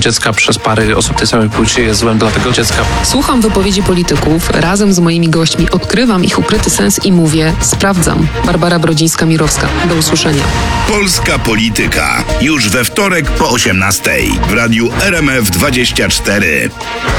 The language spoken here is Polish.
dziecka przez pary osób tej samej płci jest złem dla tego dziecka. Słucham wypowiedzi polityków, razem z moimi gośćmi odkrywam ich ukryty sens i mówię, sprawdzam. Barbara Brodzińska-Mirowska. Do usłyszenia. Polska Polityka. Już we wtorek po 18:00 w radiu RMF24.